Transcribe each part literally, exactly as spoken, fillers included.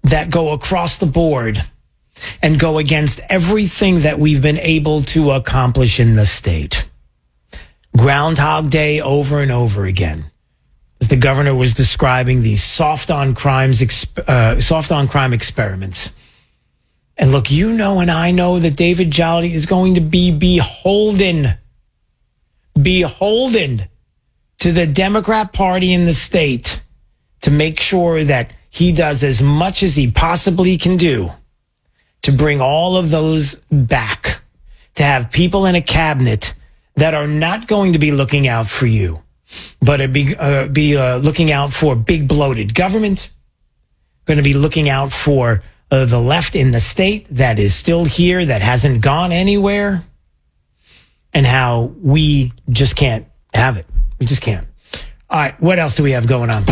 that go across the board and go against everything that we've been able to accomplish in the state. Groundhog Day over and over again. As the governor was describing these soft on crimes, uh, soft on crime experiments. And look, you know and I know that David Jolly is going to be beholden, beholden to the Democrat Party in the state to make sure that he does as much as he possibly can do to bring all of those back, to have people in a cabinet that are not going to be looking out for you, but be, uh, be uh, looking out for big bloated government, going to be looking out for uh, the left in the state that is still here, that hasn't gone anywhere, and how we just can't have it. We just can't. All right, what else do we have going on?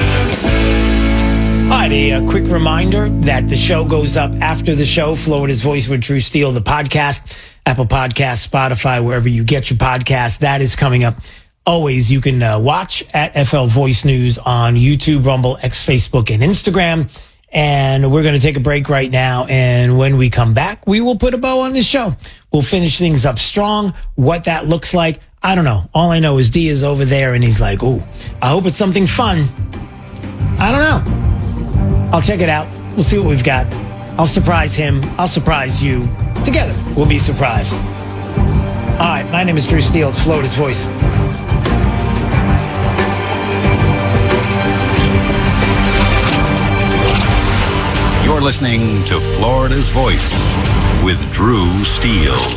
All right, a, a quick reminder that the show goes up after the show, Florida's Voice with Drew Steele, the podcast, Apple Podcasts, Spotify, wherever you get your podcast. That is coming up. Always, you can uh, watch at F L Voice News on YouTube, Rumble, X, Facebook, and Instagram. And we're going to take a break right now. And when we come back, we will put a bow on this show. We'll finish things up strong. What that looks like, I don't know. All I know is D is over there, and he's like, ooh, I hope it's something fun. I don't know. I'll check it out. We'll see what we've got. I'll surprise him. I'll surprise you. Together, we'll be surprised. All right, my name is Drew Steele. It's Florida's Voice. You're listening to Florida's Voice with Drew Steele.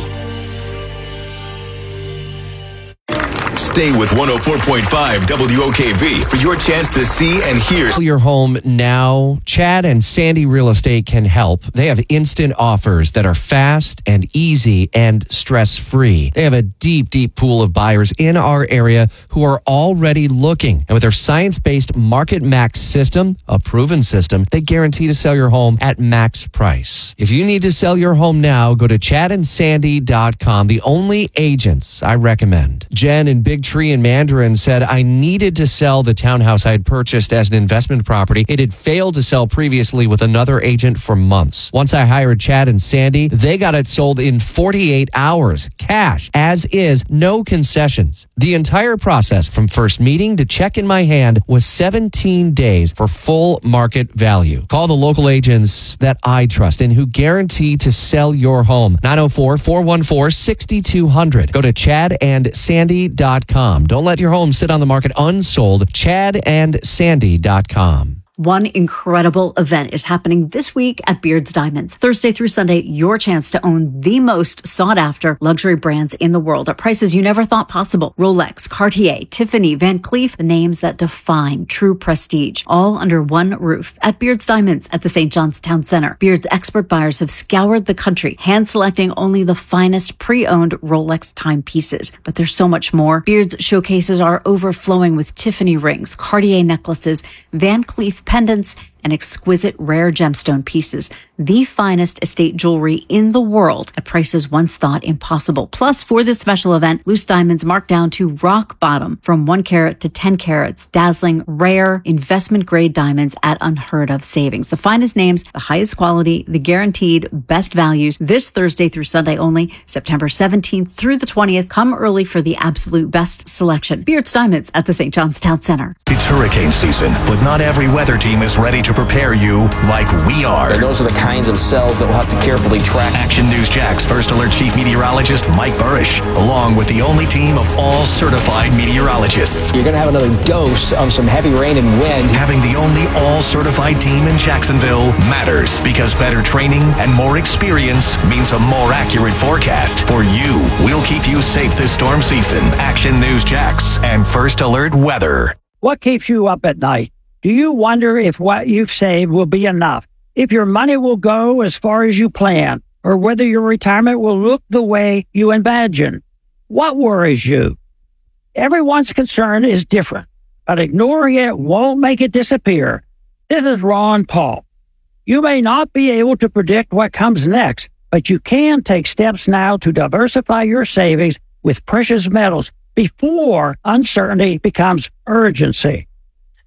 Stay with one oh four point five W O K V for your chance to see and hear your home now. Chad and Sandy Real Estate can help. They have instant offers that are fast and easy and stress-free. They have a deep, deep pool of buyers in our area who are already looking. And with their science-based Market Max system, a proven system, they guarantee to sell your home at max price. If you need to sell your home now, go to chad and sandy dot com. The only agents I recommend. Jen in Big Tree in Mandarin said, I needed to sell the townhouse I had purchased as an investment property. It had failed to sell previously with another agent for months. Once I hired Chad and Sandy, they got it sold in forty-eight hours. Cash, as is, no concessions. The entire process from first meeting to check in my hand was seventeen days for full market value. Call the local agents that I trust and who guarantee to sell your home. nine oh four, four one four, six two zero zero. Go to chad and sandy dot com. Don't let your home sit on the market unsold. chad and sandy dot com. One incredible event is happening this week at Beards Diamonds. Thursday through Sunday, your chance to own the most sought-after luxury brands in the world at prices you never thought possible. Rolex, Cartier, Tiffany, Van Cleef, the names that define true prestige, all under one roof at Beards Diamonds at the Saint John's Town Center. Beards expert buyers have scoured the country, hand-selecting only the finest pre-owned Rolex timepieces. But there's so much more. Beards showcases are overflowing with Tiffany rings, Cartier necklaces, Van Cleef pendants, and exquisite rare gemstone pieces, the finest estate jewelry in the world at prices once thought impossible. Plus, for this special event, loose diamonds marked down to rock bottom from one carat to ten carats, dazzling, rare, investment-grade diamonds at unheard of savings. The finest names, the highest quality, the guaranteed best values. This Thursday through Sunday only, September seventeenth through the twentieth. Come early for the absolute best selection. Beards Diamonds at the Saint John's Town Center. It's hurricane season, but not every weather team is ready to prepare you like we are. And those are the kinds of cells that we'll have to carefully track. Action News Jax First Alert Chief Meteorologist Mike Burrish, along with the only team of all certified meteorologists. You're going to have another dose of some heavy rain and wind. Having the only all certified team in Jacksonville matters, because better training and more experience means a more accurate forecast for you. We'll keep you safe this storm season. Action News Jax and First Alert Weather. What keeps you up at night? Do you wonder if what you've saved will be enough? If your money will go as far as you plan? Or whether your retirement will look the way you imagine? What worries you? Everyone's concern is different, but ignoring it won't make it disappear. This is Ron Paul. You may not be able to predict what comes next, but you can take steps now to diversify your savings with precious metals before uncertainty becomes urgency.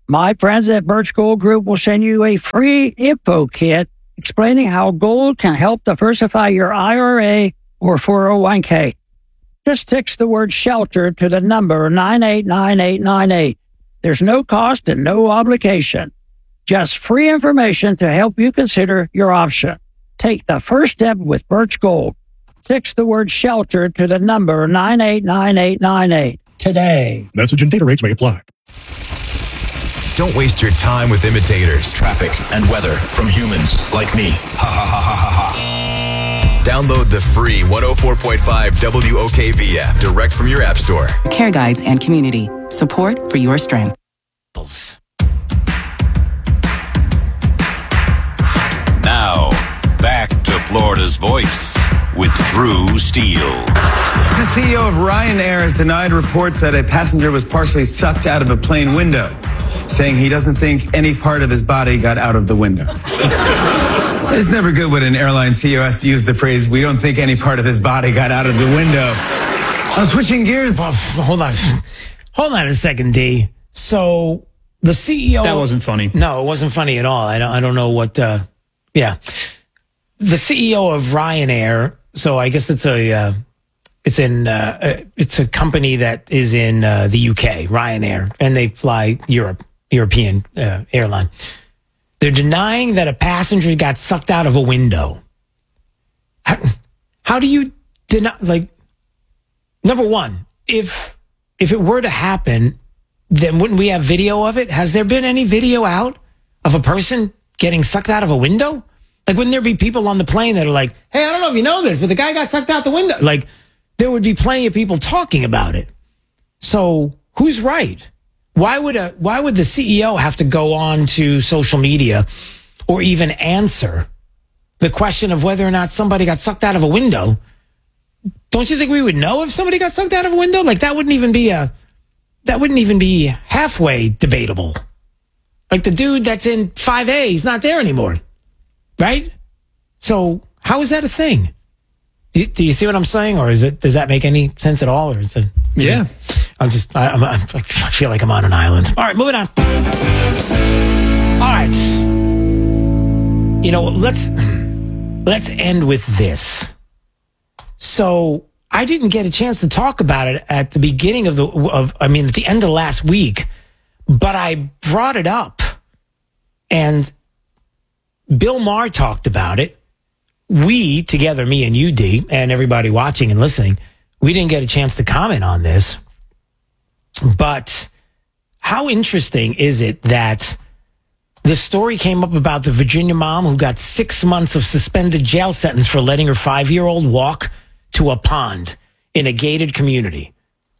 My friends at Birch Gold Group will send you a free info kit explaining how gold can help diversify your I R A or four oh one k. Just text the word shelter to the number nine eight nine eight nine eight. There's no cost and no obligation. Just free information to help you consider your option. Take the first step with Birch Gold. Text the word shelter to the number nine eight nine eight nine eight today. Message and data rates may apply. Don't waste your time with imitators. Traffic and weather from humans like me. Ha ha ha ha ha ha. Download the free one oh four point five W O K V app direct from your app store. Care guides and community. Support for your strength. Now, back to Florida's Voice with Drew Steele. The C E O of Ryanair has denied reports that a passenger was partially sucked out of a plane window, saying he doesn't think any part of his body got out of the window. It's never good when an airline C E O has to use the phrase, we don't think any part of his body got out of the window. I'm switching gears. Well, hold on. Hold on a second, D. So the C E O... That wasn't funny. No, it wasn't funny at all. I don't, I don't know what... Uh, yeah. The C E O of Ryanair, so I guess it's a... Uh, It's in. Uh, it's a company that is in uh, the U K, Ryanair, and they fly Europe, European uh, airline. They're denying that a passenger got sucked out of a window. How, how do you deny? Like, number one, if if it were to happen, then wouldn't we have video of it? Has there been any video out of a person getting sucked out of a window? Like, wouldn't there be people on the plane that are like, "Hey, I don't know if you know this, but the guy got sucked out the window." Like, there would be plenty of people talking about it. So who's right? Why would a why would the C E O have to go on to social media or even answer the question of whether or not somebody got sucked out of a window? Don't you think we would know if somebody got sucked out of a window? Like, that wouldn't even be a that wouldn't even be halfway debatable. Like, the dude that's in five A, he's not there anymore. Right? So how is that a thing? Do you, do you see what I'm saying, or is it? Does that make any sense at all, or is it? Yeah, I'm just. I, I'm, I feel like I'm on an island. All right, moving on. All right. You know, let's let's end with this. So I didn't get a chance to talk about it at the beginning of the of. I mean, at the end of last week, but I brought it up, and Bill Maher talked about it. We, together, me and you, D, and everybody watching and listening, we didn't get a chance to comment on this. But how interesting is it that the story came up about the Virginia mom who got six months of suspended jail sentence for letting her five-year-old walk to a pond in a gated community?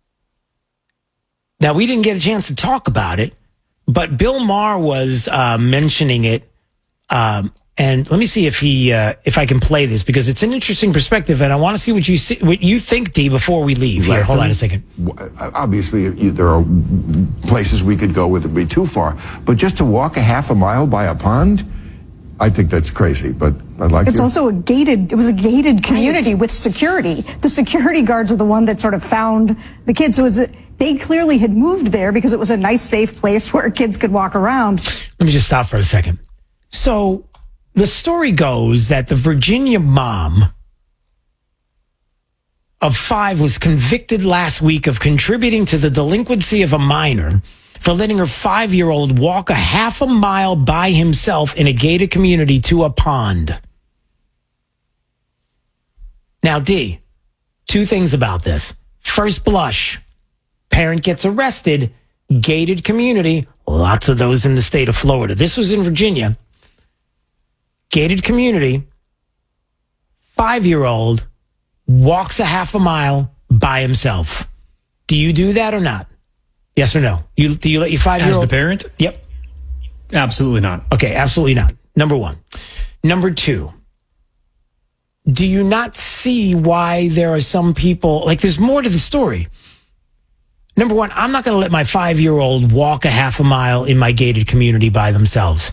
Now, we didn't get a chance to talk about it, but Bill Maher was uh, mentioning it. Um, And let me see if he, uh, if I can play this, because it's an interesting perspective, and I want to see what you see, what you think, D, before we leave. Here, hold on a second. Obviously, you, there are places we could go where it would be too far, but just to walk a half a mile by a pond, I think that's crazy. But I'd like. It's your... also a gated. It was a gated community with security. The security guards were the one that sort of found the kids. So it was a, they clearly had moved there because it was a nice, safe place where kids could walk around. Let me just stop for a second. So. The story goes that the Virginia mom of five was convicted last week of contributing to the delinquency of a minor for letting her five-year-old walk a half a mile by himself in a gated community to a pond. Now, D, two things about this. First blush, parent gets arrested, gated community, lots of those in the state of Florida. This was in Virginia. Gated community, five-year-old walks a half a mile by himself. Do you do that or not? Yes or no? You do you let your five-year-old? As the parent? Yep. Absolutely not. Okay, absolutely not. Number one. Number two. Do you not see why there are some people, like, there's more to the story. Number one, I'm not going to let my five-year-old walk a half a mile in my gated community by themselves.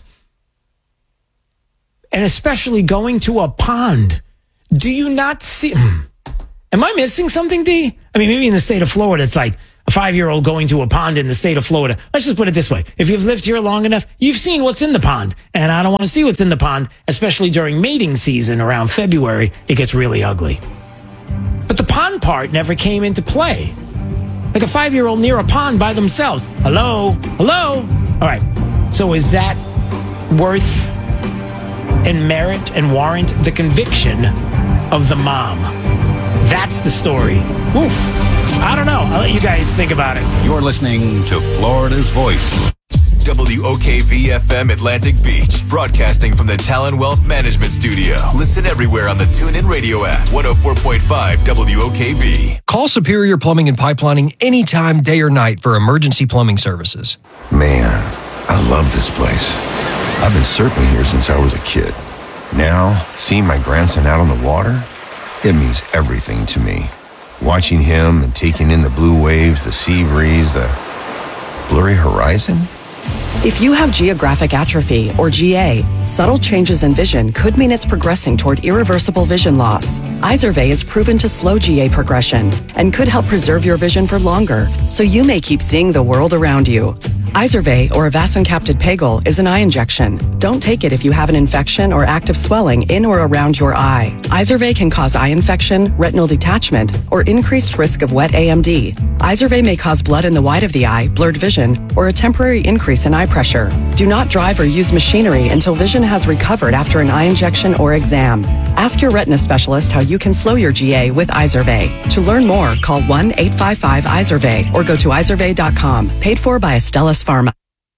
And especially going to a pond. Do you not see? Am I missing something, D? I mean, maybe in the state of Florida, it's like, a five-year-old going to a pond in the state of Florida. Let's just put it this way. If you've lived here long enough, you've seen what's in the pond. And I don't want to see what's in the pond, especially during mating season around February. It gets really ugly. But the pond part never came into play. Like a five-year-old near a pond by themselves. Hello? Hello? All right. So is that worth and merit and warrant the conviction of the mom? That's the story. Oof. I don't know. I'll let you guys think about it. You're listening to Florida's Voice. W O K V F M Atlantic Beach, broadcasting from the Talon Wealth Management Studio. Listen everywhere on the TuneIn Radio app. one oh four point five W O K V. Call Superior Plumbing and Pipelining anytime, day or night, for emergency plumbing services. Man, I love this place. I've been surfing here since I was a kid. Now, seeing my grandson out on the water, it means everything to me. Watching him and taking in the blue waves, the sea breeze, the blurry horizon. If you have geographic atrophy, or G A, subtle changes in vision could mean it's progressing toward irreversible vision loss. Izervay is proven to slow G A progression and could help preserve your vision for longer, so you may keep seeing the world around you. Izervay, or avacincaptad pegol, is an eye injection. Don't take it if you have an infection or active swelling in or around your eye. Izervay can cause eye infection, retinal detachment, or increased risk of wet A M D. Izervay may cause blood in the white of the eye, blurred vision, or a temporary increase in eye pressure. Do not drive or use machinery until vision has recovered after an eye injection or exam. Ask your retina specialist how you can slow your G A with Izervay. To learn more, call one eight five five Izervay or go to izervay dot com. Paid for by Astellas Pharma.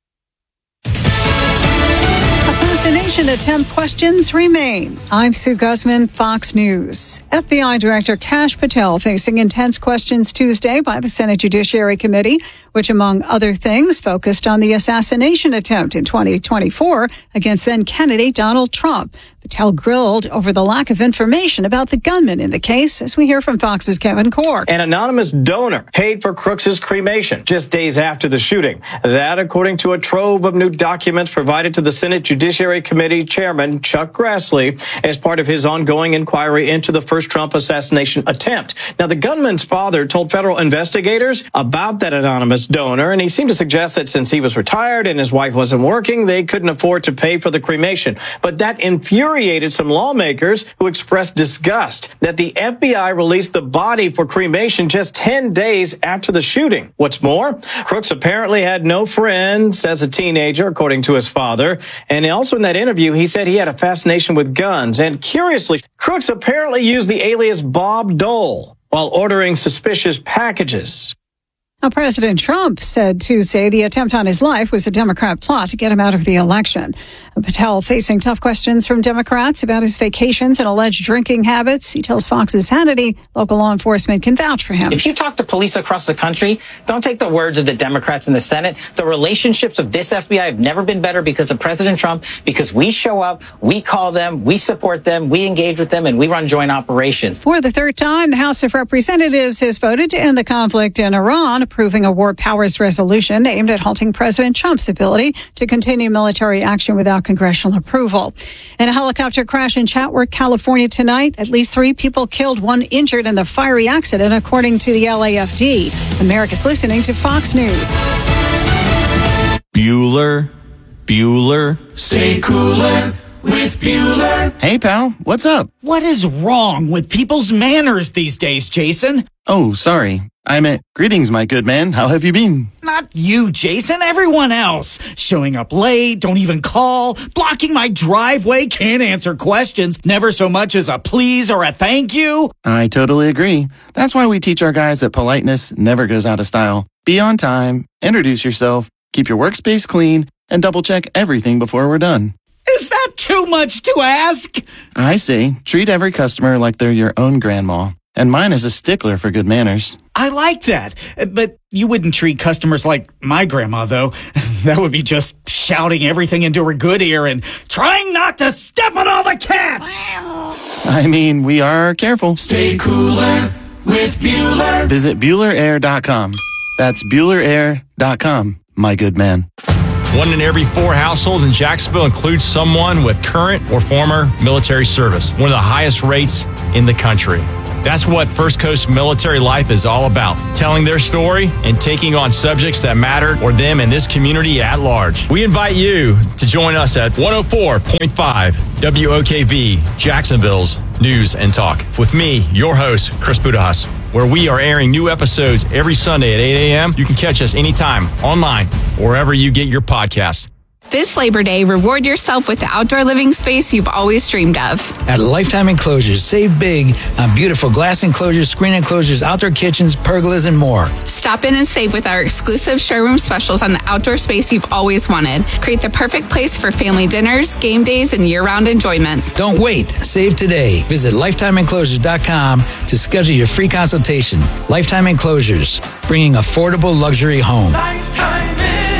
Assassination attempt questions remain. I'm Sue Guzman, Fox News. F B I Director Kash Patel facing intense questions Tuesday by the Senate Judiciary Committee, which, among other things, focused on the assassination attempt in twenty twenty-four against then-candidate Donald Trump. Patel grilled over the lack of information about the gunman in the case, as we hear from Fox's Kevin Corke. An anonymous donor paid for Crooks's cremation just days after the shooting. That, according to a trove of new documents provided to the Senate Judiciary Committee Chairman Chuck Grassley as part of his ongoing inquiry into the first Trump assassination attempt. Now, the gunman's father told federal investigators about that anonymous donor, and he seemed to suggest that since he was retired and his wife wasn't working, they couldn't afford to pay for the cremation. But that infuriated some lawmakers who expressed disgust that the F B I released the body for cremation just ten days after the shooting. What's more, Crooks apparently had no friends as a teenager, according to his father. And also in that interview, he said he had a fascination with guns. And curiously, Crooks apparently used the alias Bob Dole while ordering suspicious packages. Now, President Trump said Tuesday the attempt on his life was a Democrat plot to get him out of the election. Patel facing tough questions from Democrats about his vacations and alleged drinking habits. He tells Fox's Hannity local law enforcement can vouch for him. If you talk to police across the country, don't take the words of the Democrats in the Senate. The relationships of this F B I have never been better because of President Trump, because we show up, we call them, we support them, we engage with them, and we run joint operations. For the third time, the House of Representatives has voted to end the conflict in Iran, approving a war powers resolution aimed at halting President Trump's ability to continue military action without congressional approval. In a helicopter crash in Chatworth, California tonight, at least three people killed, one injured in the fiery accident, according to the L A F D. America's listening to Fox News. Bueller, Bueller, stay cooler with Bueller. Hey, pal, what's up? What is wrong with people's manners these days, Jason? Oh, sorry. I meant, greetings, my good man. How have you been? Not you, Jason. Everyone else. Showing up late, don't even call, blocking my driveway, can't answer questions, never so much as a please or a thank you. I totally agree. That's why we teach our guys that politeness never goes out of style. Be on time, introduce yourself, keep your workspace clean, and double-check everything before we're done. Is that too much to ask? I say, treat every customer like they're your own grandma. And mine is a stickler for good manners. I like that. But you wouldn't treat customers like my grandma, though. That would be just shouting everything into her good ear and trying not to step on all the cats. I mean, we are careful. Stay cooler with Bueller. Visit Bueller Air dot com. That's Bueller Air dot com, my good man. One in every four households in Jacksonville includes someone with current or former military service, one of the highest rates in the country. That's what First Coast Military Life is all about, telling their story and taking on subjects that matter for them and this community at large. We invite you to join us at one oh four point five W O K V, Jacksonville's News and Talk, with me, your host, Chris Budahas, where we are airing new episodes every Sunday at eight a.m. You can catch us anytime, online, wherever you get your podcast. This Labor Day, reward yourself with the outdoor living space you've always dreamed of. At Lifetime Enclosures, save big on beautiful glass enclosures, screen enclosures, outdoor kitchens, pergolas, and more. Stop in and save with our exclusive showroom specials on the outdoor space you've always wanted. Create the perfect place for family dinners, game days, and year-round enjoyment. Don't wait. Save today. Visit lifetime enclosures dot com to schedule your free consultation. Lifetime Enclosures, bringing affordable luxury home. Lifetime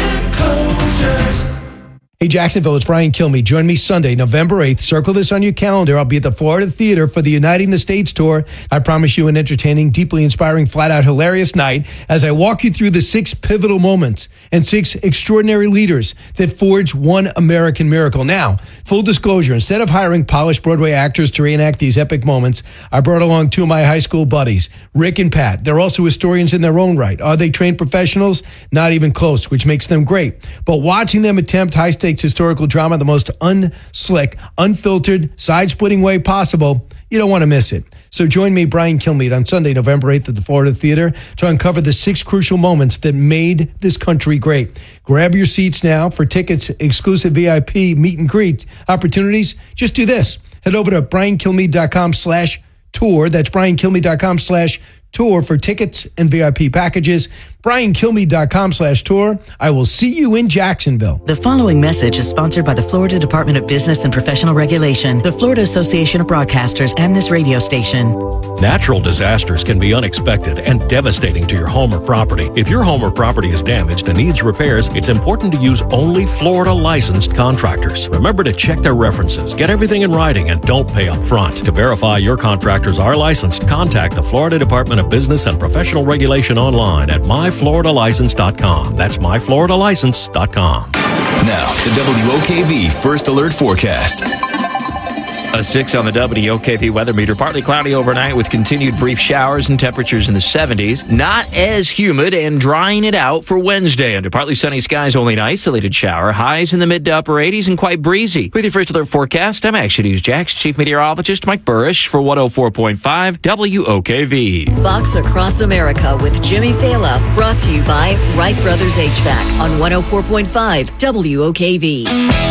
Enclosures. Hey, Jacksonville, it's Brian Kilmeade. Join me Sunday, November eighth. Circle this on your calendar. I'll be at the Florida Theater for the Uniting the States tour. I promise you an entertaining, deeply inspiring, flat-out hilarious night as I walk you through the six pivotal moments and six extraordinary leaders that forged one American miracle. Now, full disclosure, instead of hiring polished Broadway actors to reenact these epic moments, I brought along two of my high school buddies, Rick and Pat. They're also historians in their own right. Are they trained professionals? Not even close, which makes them great. But watching them attempt high-stakes historical drama the most unslick, unfiltered, side-splitting way possible, you don't want to miss it. So join me, Brian Kilmeade, on Sunday, November eighth at the Florida Theater to uncover the six crucial moments that made this country great. Grab your seats now. For tickets, exclusive V I P meet and greet opportunities, just do this. Head over to brian kilmeade dot com slash tour. That's brian kilmeade dot com slash tour for tickets and V I P packages. brian kilmeade dot com slash tour. I will see you in Jacksonville. The following message is sponsored by the Florida Department of Business and Professional Regulation, the Florida Association of Broadcasters, and this radio station. Natural disasters can be unexpected and devastating to your home or property. If your home or property is damaged and needs repairs, it's important to use only Florida licensed contractors. Remember to check their references, get everything in writing, and don't pay up front. To verify your contractors are licensed, contact the Florida Department of Business and Professional Regulation online at my florida license dot com. That's my florida license dot com. Now, the W O K V First Alert Forecast. A six on the W O K V weather meter. Partly cloudy overnight with continued brief showers and temperatures in the seventies. Not as humid and drying it out for Wednesday. Under partly sunny skies, only an isolated shower. Highs in the mid to upper eighties and quite breezy. With your First Alert forecast, I'm Action News Jax Chief Meteorologist Mike Burrish for one oh four point five W O K V. Fox Across America with Jimmy Fala. Brought to you by Wright Brothers H V A C on one oh four point five W O K V.